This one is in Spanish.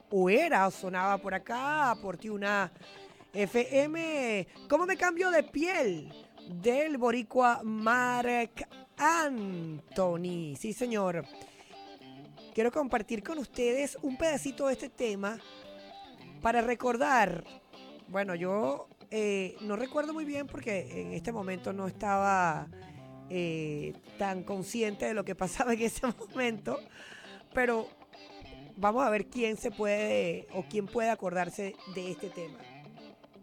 o sonaba por acá, por ti una FM. ¿Cómo me cambio de piel? Del boricua Marc Anthony. Sí, señor. Quiero compartir con ustedes un pedacito de este tema para recordar. Bueno, yo no recuerdo muy bien porque en este momento no estaba tan consciente de lo que pasaba en ese momento, pero vamos a ver quién se puede o quién puede acordarse de este tema.